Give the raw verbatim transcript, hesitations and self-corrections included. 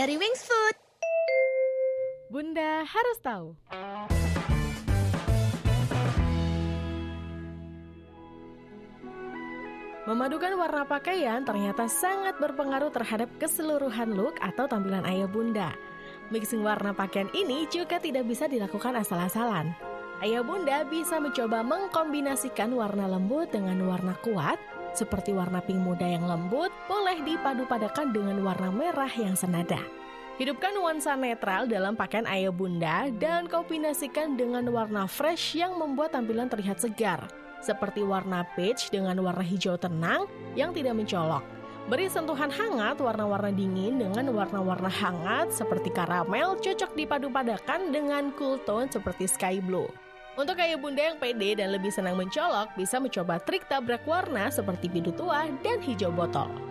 dari Wings Food. Bunda harus tahu. Memadukan warna pakaian ternyata sangat berpengaruh terhadap keseluruhan look atau tampilan ayah bunda. Mixing warna pakaian ini juga tidak bisa dilakukan asal-asalan. Ayah bunda bisa mencoba mengkombinasikan warna lembut dengan warna kuat, seperti warna pink muda yang lembut boleh dipadu-padakan dengan warna merah yang senada. Hidupkan nuansa netral dalam pakaian ayah bunda dan kombinasikan dengan warna fresh yang membuat tampilan terlihat segar, seperti warna peach dengan warna hijau tenang yang tidak mencolok. Beri sentuhan hangat warna-warna dingin dengan warna-warna hangat seperti karamel cocok dipadu-padakan dengan cool tone seperti sky blue. Untuk ayah bunda yang pede dan lebih senang mencolok, bisa mencoba trik tabrak warna seperti biru tua dan hijau botol.